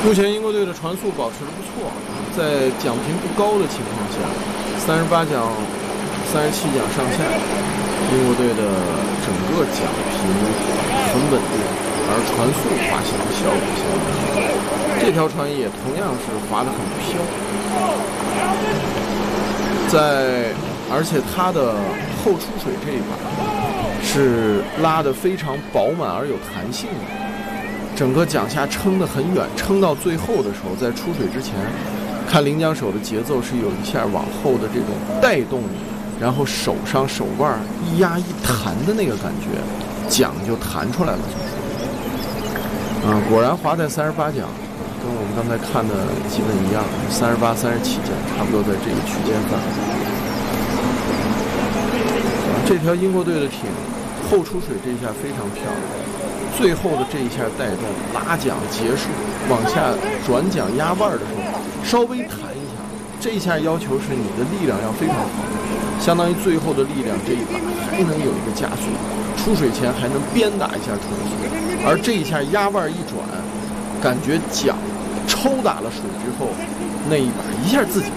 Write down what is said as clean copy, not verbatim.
目前英国队的传速保持得不错，在奖评不高的情况下，38奖、37奖上下，英国队的整个奖评很稳定，而传速滑行的效果相当好。这条船也同样是滑得很飘，而且它的后出水这一把是拉得非常饱满而有弹性的。整个桨下撑得很远，撑到最后的时候，在出水之前，看领桨手的节奏是有一下往后的这种带动，然后手上手腕一压一弹的那个感觉，桨就弹出来了。果然滑在38桨，跟我们刚才看的基本一样，38、37桨差不多在这个区间范围。这条英国队的艇后出水这一下非常漂亮。最后的这一下带动拉桨结束，往下转桨压腕的时候，稍微弹一下，这一下要求是你的力量要非常好，相当于最后的力量这一把还能有一个加速，出水前还能鞭打一下船速，而这一下压腕一转，感觉桨抽打了水之后，那一把一下自己